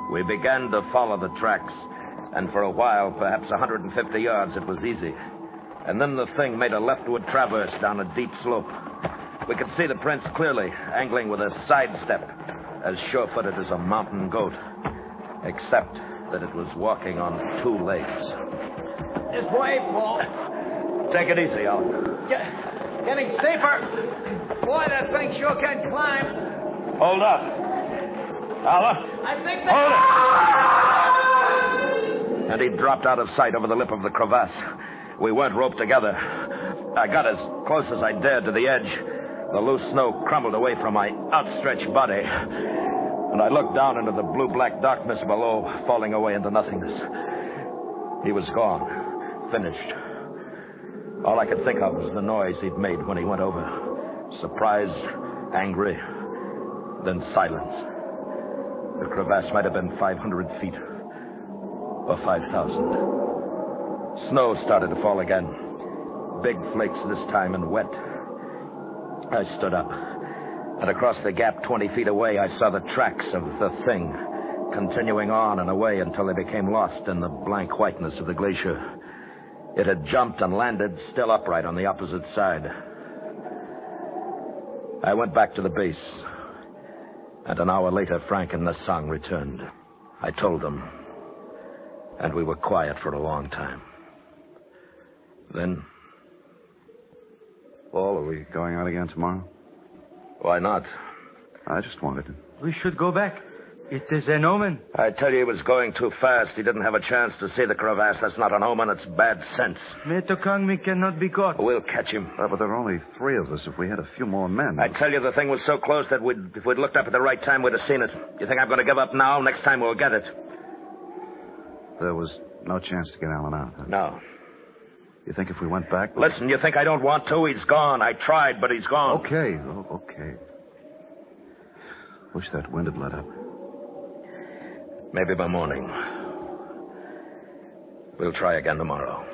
We began to follow the tracks, and for a while, perhaps 150 yards, it was easy. And then the thing made a leftward traverse down a deep slope. We could see the prints clearly, angling with a sidestep, as sure-footed as a mountain goat, except that it was walking on two legs. This way, Paul. Take it easy, Alan. Getting steeper. Boy, that thing sure can climb. Hold up. Alan. I think Hold it. And he dropped out of sight over the lip of the crevasse. We weren't roped together. I got as close as I dared to the edge. The loose snow crumbled away from my outstretched body. And I looked down into the blue-black darkness below, falling away into nothingness. He was gone. Finished. All I could think of was the noise he'd made when he went over. Surprise, angry, then silence. The crevasse might have been 500 feet. Or 5,000. Snow started to fall again. Big flakes this time and wet. I stood up. And across the gap 20 feet away, I saw the tracks of the thing, continuing on and away until they became lost in the blank whiteness of the glacier. It had jumped and landed still upright on the opposite side. I went back to the base. And an hour later, Frank and Nassang returned. I told them. And we were quiet for a long time. Then... Paul, are we going out again tomorrow? Why not? I just wanted to. We should go back. It is an omen. I tell you, he was going too fast. He didn't have a chance to see the crevasse. That's not an omen. It's bad sense. Metokangmi cannot be caught. We'll catch him. But there are only 3 of us. If we had a few more men... I tell you, the thing was so close that if we'd looked up at the right time, we'd have seen it. You think I'm going to give up now? Next time we'll get it. There was no chance to get Alan out, huh? No. You think if we went back... Listen, you think I don't want to? He's gone. I tried, but he's gone. Okay. Okay. Wish that wind had let up. Maybe by morning. We'll try again tomorrow.